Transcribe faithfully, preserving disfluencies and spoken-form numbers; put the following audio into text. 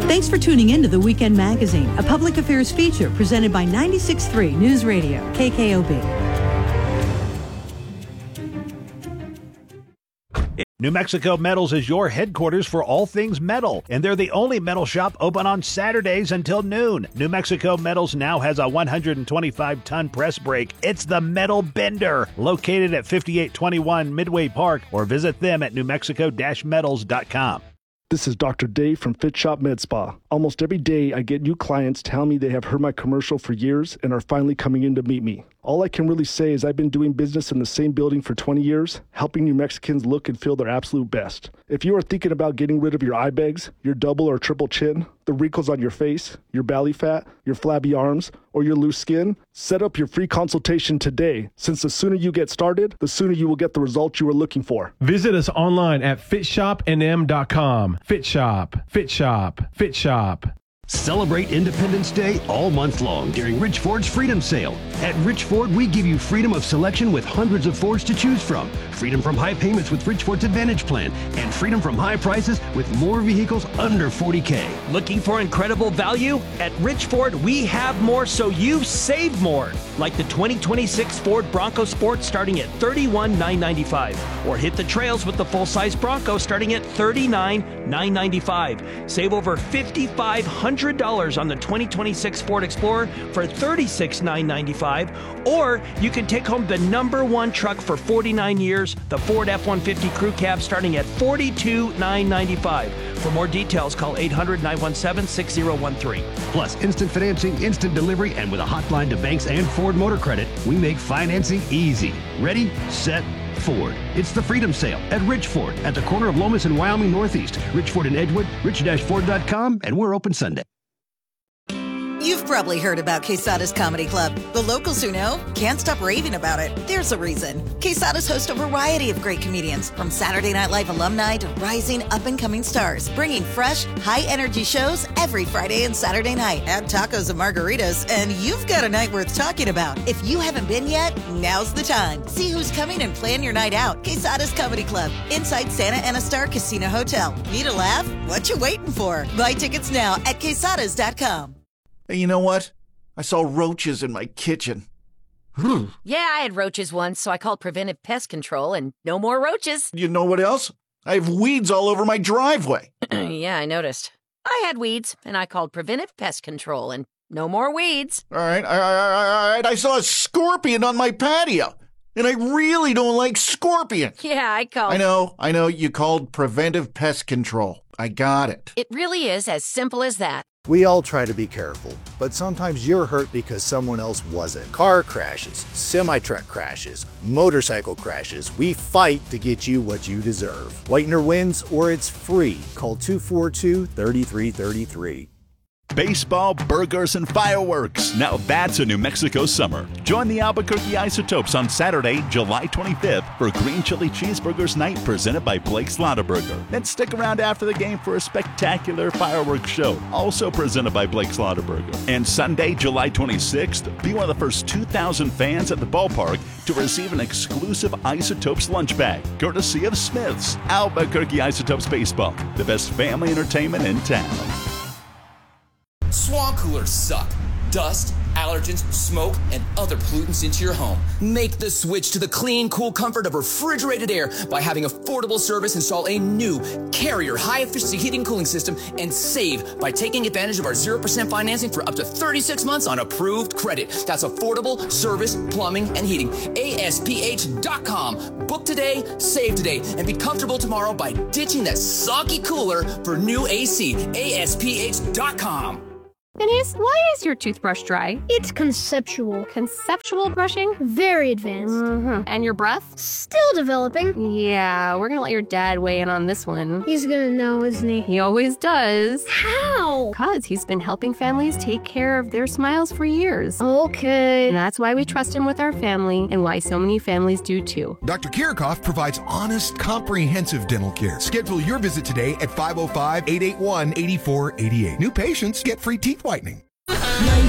Thanks for tuning in to The Weekend Magazine, a public affairs feature presented by ninety-six point three News Radio, K K O B. New Mexico Metals is your headquarters for all things metal, and they're the only metal shop open on Saturdays until noon. New Mexico Metals now has a one hundred twenty-five ton press brake. It's the Metal Bender, located at fifty-eight twenty-one Midway Park, or visit them at new mexico dash metals dot com. This is Doctor Dave from Fit Shop Med Spa. Almost every day, I get new clients tell me they have heard my commercial for years and are finally coming in to meet me. All I can really say is I've been doing business in the same building for twenty years, helping New Mexicans look and feel their absolute best. If you are thinking about getting rid of your eye bags, your double or triple chin, the wrinkles on your face, your belly fat, your flabby arms, or your loose skin, set up your free consultation today, since the sooner you get started, the sooner you will get the results you are looking for. Visit us online at fit shop n m dot com. Fit Shop, Fit Shop, Fit Shop. Celebrate Independence Day all month long during Rich Ford's Freedom Sale. At Rich Ford, we give you freedom of selection with hundreds of Fords to choose from, freedom from high payments with Rich Ford's Advantage Plan, and freedom from high prices with more vehicles under forty K. Looking for incredible value? At Rich Ford, we have more so you save more. Like the twenty twenty-six Ford Bronco Sport starting at thirty-one thousand nine hundred ninety-five dollars. Or hit the trails with the full-size Bronco starting at thirty-nine thousand nine hundred ninety-five dollars. Save over five thousand five hundred dollars on the twenty twenty-six Ford Explorer for thirty-six thousand nine hundred ninety-five dollars. Or you can take home the number one truck for forty-nine years, the Ford F one fifty Crew Cab starting at forty-two thousand nine hundred ninety-five dollars. For more details, call eight hundred, nine one seven, six zero one three. Plus, instant financing, instant delivery, and with a hotline to banks and Ford Motor Credit, we make financing easy. Ready, set, Ford. It's the Freedom Sale at Rich Ford at the corner of Lomas and Wyoming Northeast. Rich Ford in Edgewood, rich dash ford dot com, and we're open Sunday. You've probably heard about Quesada's Comedy Club. The locals who know can't stop raving about it. There's a reason. Quesada's host a variety of great comedians, from Saturday Night Live alumni to rising up-and-coming stars, bringing fresh, high-energy shows every Friday and Saturday night. Add tacos and margaritas, and you've got a night worth talking about. If you haven't been yet, now's the time. See who's coming and plan your night out. Quesada's Comedy Club, inside Santa Ana Star Casino Hotel. Need a laugh? What you waiting for? Buy tickets now at quesadas dot com. Hey, you know what? I saw roaches in my kitchen. Yeah, I had roaches once, so I called Preventive Pest Control, and no more roaches. You know what else? I have weeds all over my driveway. Yeah, I noticed. I had weeds, and I called Preventive Pest Control, and no more weeds. All right, all right, all right. I saw a scorpion on my patio, and I really don't like scorpions. Yeah, I called... I know, I know. You called Preventive Pest Control. I got it. It really is as simple as that. We all try to be careful, but sometimes you're hurt because someone else wasn't. Car crashes, semi-truck crashes, motorcycle crashes. We fight to get you what you deserve. Whitener wins, or it's free. Call two four two, three three three three. Baseball, burgers, and fireworks. Now that's a New Mexico summer. Join the Albuquerque Isotopes on Saturday, July twenty-fifth for Green Chili Cheeseburgers Night presented by Blake's Lotaburger. Then stick around after the game for a spectacular fireworks show, also presented by Blake's Lotaburger. And Sunday, July twenty-sixth, be one of the first two thousand fans at the ballpark to receive an exclusive Isotopes lunch bag, courtesy of Smith's. Albuquerque Isotopes Baseball, the best family entertainment in town. Swamp coolers suck. Dust, allergens, smoke, and other pollutants into your home. Make the switch to the clean, cool comfort of refrigerated air by having affordable service install a new Carrier high-efficiency heating and cooling system, and save by taking advantage of our zero percent financing for up to thirty-six months on approved credit. That's affordable service, plumbing, and heating. A S P H dot com. Book today, save today, and be comfortable tomorrow by ditching that soggy cooler for new A C. A S P H dot com. Denise, why is your toothbrush dry? It's conceptual. Conceptual brushing? Very advanced. Mm-hmm. And your breath? Still developing. Yeah, we're gonna let your dad weigh in on this one. He's gonna know, isn't he? He always does. How? Because he's been helping families take care of their smiles for years. Okay. And that's why we trust him with our family, and why so many families do too. Doctor Kirikoff provides honest, comprehensive dental care. Schedule your visit today at five oh five, eight eight one, eight four eight eight. New patients get free teeth whitening.